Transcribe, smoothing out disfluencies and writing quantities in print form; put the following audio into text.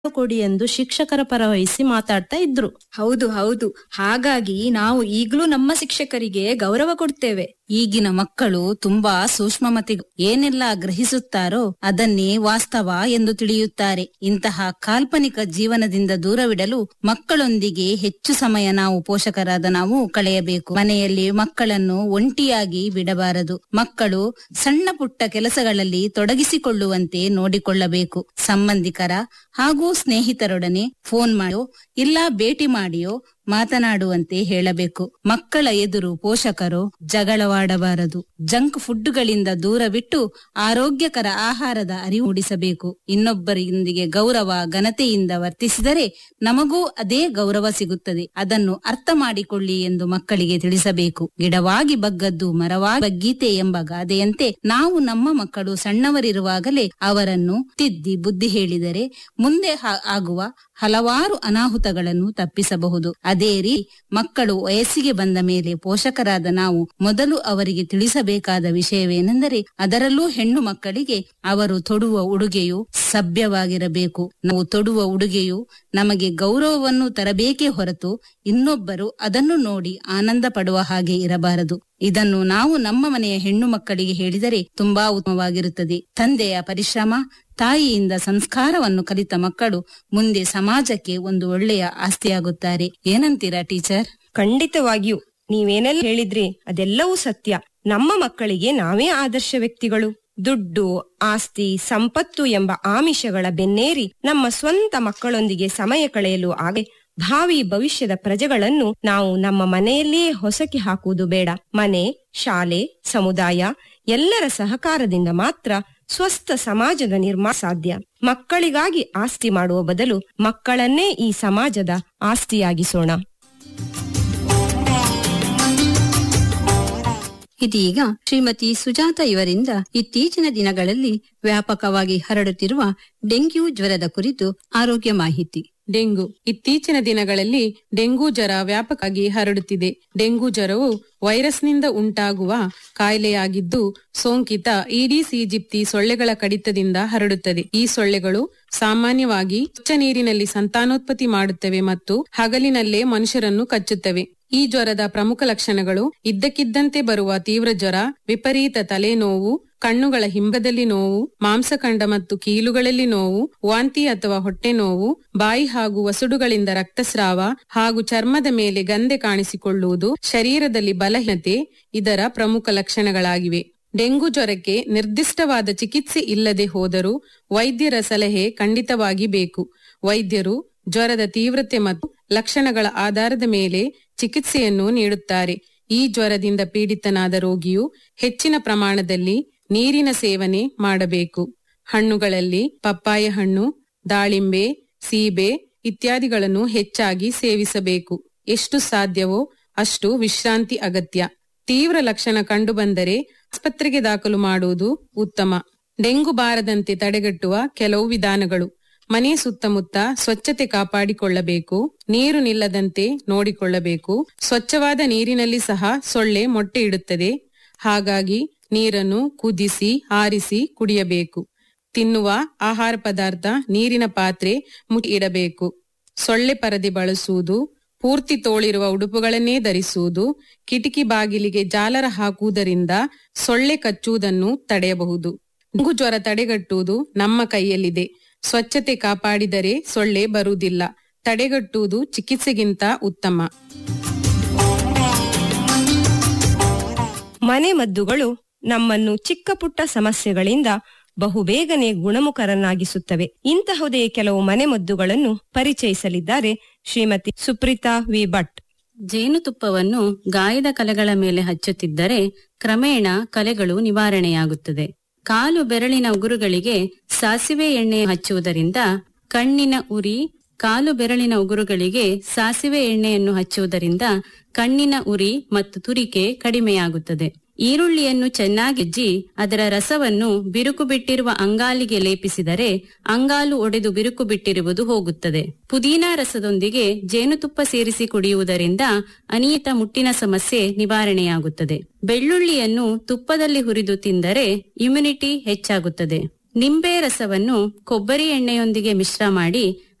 ಕೊಡಿ ಎಂದು ಶಿಕ್ಷಕರ ಪರ ವಹಿಸಿ ಮಾತಾಡ್ತಾ ಇದ್ರು. ಹೌದು ಹೌದು, ಹಾಗಾಗಿ ನಾವು ಈಗಲೂ ನಮ್ಮ ಶಿಕ್ಷಕರಿಗೆ ಗೌರವ ಕೊಡ್ತೇವೆ. ಈಗಿನ ಮಕ್ಕಳು ತುಂಬಾ ಸೂಕ್ಷ್ಮಮತಿಗಳು. ಏನೆಲ್ಲ ಗ್ರಹಿಸುತ್ತಾರೋ ಅದನ್ನೇ ವಾಸ್ತವ ಎಂದು ತಿಳಿಯುತ್ತಾರೆ. ಇಂತಹ ಕಾಲ್ಪನಿಕ ಜೀವನದಿಂದ ದೂರವಿಡಲು ಮಕ್ಕಳೊಂದಿಗೆ ಹೆಚ್ಚು ಸಮಯ ನಾವು ಪೋಷಕರಾದ ನಾವು ಕಳೆಯಬೇಕು. ಮನೆಯಲ್ಲಿ ಮಕ್ಕಳನ್ನು ಒಂಟಿಯಾಗಿ ಬಿಡಬಾರದು. ಮಕ್ಕಳು ಸಣ್ಣ ಪುಟ್ಟ ಕೆಲಸಗಳಲ್ಲಿ ತೊಡಗಿಸಿಕೊಳ್ಳುವಂತೆ ನೋಡಿಕೊಳ್ಳಬೇಕು. ಸಂಬಂಧಿಕರ ಹಾಗೂ ಸ್ನೇಹಿತರೊಡನೆ ಫೋನ್ ಮಾಡಿಯೋ ಇಲ್ಲ ಭೇಟಿ ಮಾಡಿಯೋ ಮಾತನಾಡುವಂತೆ ಹೇಳಬೇಕು. ಮಕ್ಕಳ ಎದುರು ಪೋಷಕರು ಜಗಳವಾಡಬಾರದು. ಜಂಕ್ ಫುಡ್ಗಳಿಂದ ದೂರವಿಟ್ಟು ಆರೋಗ್ಯಕರ ಆಹಾರದ ಅರಿವು ಮೂಡಿಸಬೇಕು. ಇನ್ನೊಬ್ಬರೊಂದಿಗೆ ಗೌರವ ಘನತೆಯಿಂದ ವರ್ತಿಸಿದರೆ ನಮಗೂ ಅದೇ ಗೌರವ ಸಿಗುತ್ತದೆ. ಅದನ್ನು ಅರ್ಥ ಮಾಡಿಕೊಳ್ಳಿ ಎಂದು ಮಕ್ಕಳಿಗೆ ತಿಳಿಸಬೇಕು. ಗಿಡವಾಗಿ ಬಗ್ಗದ್ದು ಮರವಾಗಿ ಬಗ್ಗೀತೆ ಎಂಬ ಗಾದೆಯಂತೆ ನಾವು ನಮ್ಮ ಮಕ್ಕಳು ಸಣ್ಣವರಿರುವಾಗಲೇ ಅವರನ್ನು ತಿದ್ದಿ ಬುದ್ಧಿ ಹೇಳಿದರೆ ಮುಂದೆ ಆಗುವ ಹಲವಾರು ಅನಾಹುತಗಳನ್ನು ತಪ್ಪಿಸಬಹುದು. ಅದೇ ರೀತಿ ಮಕ್ಕಳು ವಯಸ್ಸಿಗೆ ಬಂದ ಮೇಲೆ ಪೋಷಕರಾದ ನಾವು ಮೊದಲು ಅವರಿಗೆ ತಿಳಿಸಬೇಕಾದ ವಿಷಯವೇನೆಂದರೆ, ಅದರಲ್ಲೂ ಹೆಣ್ಣು ಮಕ್ಕಳಿಗೆ ಅವರು ತೊಡುವ ಉಡುಗೆಯು ಸಭ್ಯವಾಗಿರಬೇಕು. ನಾವು ತೊಡುವ ಉಡುಗೆಯು ನಮಗೆ ಗೌರವವನ್ನು ತರಬೇಕೇ ಹೊರತು ಇನ್ನೊಬ್ಬರು ಅದನ್ನು ನೋಡಿ ಆನಂದ ಪಡುವ ಹಾಗೆ ಇರಬಾರದು. ಇದನ್ನು ನಾವು ನಮ್ಮ ಮನೆಯ ಹೆಣ್ಣು ಮಕ್ಕಳಿಗೆ ಹೇಳಿದರೆ ತುಂಬಾ ಉತ್ತಮವಾಗಿರುತ್ತದೆ. ತಂದೆಯ ಪರಿಶ್ರಮ, ತಾಯಿಯಿಂದ ಸಂಸ್ಕಾರವನ್ನು ಕಲಿತ ಮಕ್ಕಳು ಮುಂದೆ ಸಮಾಜಕ್ಕೆ ಒಂದು ಒಳ್ಳೆಯ ಆಸ್ತಿಯಾಗುತ್ತಾರೆ. ಏನಂತೀರಾ ಟೀಚರ್? ಖಂಡಿತವಾಗಿಯೂ ನೀವೇನೆಲ್ಲ ಹೇಳಿದ್ರಿ ಅದೆಲ್ಲವೂ ಸತ್ಯ. ನಮ್ಮ ಮಕ್ಕಳಿಗೆ ನಾವೇ ಆದರ್ಶ ವ್ಯಕ್ತಿಗಳು. ದುಡ್ಡು, ಆಸ್ತಿ, ಸಂಪತ್ತು ಎಂಬ ಆಮಿಷಗಳ ಬೆನ್ನೇರಿ ನಮ್ಮ ಸ್ವಂತ ಮಕ್ಕಳೊಂದಿಗೆ ಸಮಯ ಕಳೆಯಲು ಆಗ ಭಾವಿ ಭವಿಷ್ಯದ ಪ್ರಜೆಗಳನ್ನು ನಾವು ನಮ್ಮ ಮನೆಯಲ್ಲಿಯೇ ಹೊಸಕಿ ಹಾಕುವುದು ಬೇಡ. ಮನೆ, ಶಾಲೆ, ಸಮುದಾಯ ಎಲ್ಲರ ಸಹಕಾರದಿಂದ ಮಾತ್ರ ಸ್ವಸ್ಥ ಸಮಾಜದ ನಿರ್ಮಾಣ ಸಾಧ್ಯ. ಮಕ್ಕಳಿಗಾಗಿ ಆಸ್ತಿ ಮಾಡುವ ಬದಲು ಮಕ್ಕಳನ್ನೇ ಈ ಸಮಾಜದ ಆಸ್ತಿಯಾಗಿಸೋಣ. ಇದೀಗ ಶ್ರೀಮತಿ ಸುಜಾತ ಇವರಿಂದ ಇತ್ತೀಚಿನ ದಿನಗಳಲ್ಲಿ ವ್ಯಾಪಕವಾಗಿ ಹರಡುತ್ತಿರುವ ಡೆಂಗ್ಯೂ ಜ್ವರದ ಕುರಿತು ಆರೋಗ್ಯ ಮಾಹಿತಿ. ಡೆಂಗು ಇತ್ತೀಚಿನ ದಿನಗಳಲ್ಲಿ ಡೆಂಗು ಜ್ವರ ವ್ಯಾಪಕವಾಗಿ ಹರಡುತ್ತಿದೆ. ಡೆಂಗು ಜ್ವರವು ವೈರಸ್ನಿಂದ ಉಂಟಾಗುವ ಕಾಯಿಲೆಯಾಗಿದ್ದು ಸೋಂಕಿತ ಈಡಿಸ್ ಈಜಿಪ್ತಿ ಸೊಳ್ಳೆಗಳ ಕಡಿತದಿಂದ ಹರಡುತ್ತದೆ. ಈ ಸೊಳ್ಳೆಗಳು ಸಾಮಾನ್ಯವಾಗಿ ಸ್ವಚ್ಛ ನೀರಿನಲ್ಲಿ ಸಂತಾನೋತ್ಪತ್ತಿ ಮಾಡುತ್ತವೆ ಮತ್ತು ಹಗಲಿನಲ್ಲೇ ಮನುಷ್ಯರನ್ನು ಕಚ್ಚುತ್ತವೆ. ಈ ಜ್ವರದ ಪ್ರಮುಖ ಲಕ್ಷಣಗಳು ಇದ್ದಕ್ಕಿದ್ದಂತೆ ಬರುವ ತೀವ್ರ ಜ್ವರ, ವಿಪರೀತ ತಲೆನೋವು, ಕಣ್ಣುಗಳ ಹಿಂಬದಲ್ಲಿ ನೋವು, ಮಾಂಸಖಂಡ ಮತ್ತು ಕೀಲುಗಳಲ್ಲಿ ನೋವು, ವಾಂತಿ ಅಥವಾ ಹೊಟ್ಟೆ ನೋವು, ಬಾಯಿ ಹಾಗೂ ವಸುಡುಗಳಿಂದ ರಕ್ತಸ್ರಾವ ಹಾಗೂ ಚರ್ಮದ ಮೇಲೆ ಗಂಧೆ ಕಾಣಿಸಿಕೊಳ್ಳುವುದು, ಶರೀರದಲ್ಲಿ ಬಲಹೀನತೆ ಇದರ ಪ್ರಮುಖ ಲಕ್ಷಣಗಳಾಗಿವೆ. ಡೆಂಗು ಜ್ವರಕ್ಕೆ ನಿರ್ದಿಷ್ಟವಾದ ಚಿಕಿತ್ಸೆ ಇಲ್ಲದೆ ಹೋದರೂ ವೈದ್ಯರ ಸಲಹೆ ಖಂಡಿತವಾಗಿ ಬೇಕು. ವೈದ್ಯರು ಜ್ವರದ ತೀವ್ರತೆ ಮತ್ತು ಲಕ್ಷಣಗಳ ಆಧಾರದ ಮೇಲೆ ಚಿಕಿತ್ಸೆಯನ್ನು ನೀಡುತ್ತಾರೆ. ಈ ಜ್ವರದಿಂದ ಪೀಡಿತನಾದ ರೋಗಿಯು ಹೆಚ್ಚಿನ ಪ್ರಮಾಣದಲ್ಲಿ ನೀರಿನ ಸೇವನೆ ಮಾಡಬೇಕು. ಹಣ್ಣುಗಳಲ್ಲಿ ಪಪ್ಪಾಯ ಹಣ್ಣು, ದಾಳಿಂಬೆ, ಸೀಬೆ ಇತ್ಯಾದಿಗಳನ್ನು ಹೆಚ್ಚಾಗಿ ಸೇವಿಸಬೇಕು. ಎಷ್ಟು ಸಾಧ್ಯವೋ ಅಷ್ಟು ವಿಶ್ರಾಂತಿ ಅಗತ್ಯ. ತೀವ್ರ ಲಕ್ಷಣ ಕಂಡುಬಂದರೆ ಆಸ್ಪತ್ರೆಗೆ ದಾಖಲು ಮಾಡುವುದು ಉತ್ತಮ. ಡೆಂಗು ಬಾರದಂತೆ ತಡೆಗಟ್ಟುವ ಕೆಲವು ವಿಧಾನಗಳು: ಮನೆ ಸುತ್ತಮುತ್ತ ಸ್ವಚ್ಛತೆ ಕಾಪಾಡಿಕೊಳ್ಳಬೇಕು. ನೀರು ನಿಲ್ಲದಂತೆ ನೋಡಿಕೊಳ್ಳಬೇಕು. ಸ್ವಚ್ಛವಾದ ನೀರಿನಲ್ಲಿ ಸಹ ಸೊಳ್ಳೆ ಮೊಟ್ಟೆ ಇಡುತ್ತದೆ. ಹಾಗಾಗಿ ನೀರನ್ನು ಕುದಿಸಿ ಆರಿಸಿ ಕುಡಿಯಬೇಕು. ತಿನ್ನುವ ಆಹಾರ ಪದಾರ್ಥ, ನೀರಿನ ಪಾತ್ರೆ ಮುಚ್ಚಿ ಇಡಬೇಕು. ಸೊಳ್ಳೆ ಪರದೆ ಬಳಸುವುದು, ಪೂರ್ತಿ ತೋಳಿರುವ ಉಡುಪುಗಳನ್ನೇ ಧರಿಸುವುದು, ಕಿಟಕಿ ಬಾಗಿಲಿಗೆ ಜಾಲರ ಹಾಕುವುದರಿಂದ ಸೊಳ್ಳೆ ಕಚ್ಚುವುದನ್ನು ತಡೆಯಬಹುದು. ಡೆಂಗು ಜ್ವರ ತಡೆಗಟ್ಟುವುದು ನಮ್ಮ ಕೈಯಲ್ಲಿದೆ. ಸ್ವಚ್ಛತೆ ಕಾಪಾಡಿದರೆ ಸೊಳ್ಳೆ ಬರುವುದಿಲ್ಲ. ತಡೆಗಟ್ಟುವುದು ಚಿಕಿತ್ಸೆಗಿಂತ ಉತ್ತಮ. ಮನೆ ಮದ್ದುಗಳು ನಮ್ಮನ್ನು ಚಿಕ್ಕ ಪುಟ್ಟ ಸಮಸ್ಯೆಗಳಿಂದ ಬಹುಬೇಗನೆ ಗುಣಮುಖರನ್ನಾಗಿಸುತ್ತವೆ. ಇಂತಹುದೇ ಕೆಲವು ಮನೆಮದ್ದುಗಳನ್ನು ಪರಿಚಯಿಸಲಿದ್ದಾರೆ ಶ್ರೀಮತಿ ಸುಪ್ರೀತಾ ವಿ ಭಟ್. ಜೇನುತುಪ್ಪವನ್ನು ಗಾಯದ ಕಲೆಗಳ ಮೇಲೆ ಹಚ್ಚುತ್ತಿದ್ದರೆ ಕ್ರಮೇಣ ಕಲೆಗಳು ನಿವಾರಣೆಯಾಗುತ್ತದೆ. ಕಾಲು ಬೆರಳಿನ ಉಗುರುಗಳಿಗೆ ಸಾಸಿವೆ ಎಣ್ಣೆ ಹಚ್ಚುವುದರಿಂದ ಕಣ್ಣಿನ ಉರಿ, ಕಾಲು ಬೆರಳಿನ ಉಗುರುಗಳಿಗೆ ಸಾಸಿವೆ ಎಣ್ಣೆಯನ್ನು ಹಚ್ಚುವುದರಿಂದ ಕಣ್ಣಿನ ಉರಿ ಮತ್ತು ತುರಿಕೆ ಕಡಿಮೆಯಾಗುತ್ತದೆ. ಈರುಳ್ಳಿಯನ್ನು ಚೆನ್ನಾಗಿ ಜಜ್ಜಿ ಅದರ ರಸವನ್ನು ಬಿರುಕು ಬಿಟ್ಟಿರುವ ಅಂಗಾಲಿಗೆ ಲೇಪಿಸಿದರೆ ಅಂಗಾಲು ಒಡೆದು ಬಿರುಕು ಬಿಟ್ಟಿರುವುದು ಹೋಗುತ್ತದೆ. ಪುದೀನಾ ರಸದೊಂದಿಗೆ ಜೇನುತುಪ್ಪ ಸೇರಿಸಿ ಕುಡಿಯುವುದರಿಂದ ಅನಿಯತ ಮುಟ್ಟಿನ ಸಮಸ್ಯೆ ನಿವಾರಣೆಯಾಗುತ್ತದೆ. ಬೆಳ್ಳುಳ್ಳಿಯನ್ನು ತುಪ್ಪದಲ್ಲಿ ಹುರಿದು ತಿಂದರೆ ಇಮ್ಯುನಿಟಿ ಹೆಚ್ಚಾಗುತ್ತದೆ. ನಿಂಬೆ ರಸವನ್ನು ಕೊಬ್ಬರಿ ಎಣ್ಣೆಯೊಂದಿಗೆ ಮಿಶ್ರ ಮಾಡಿ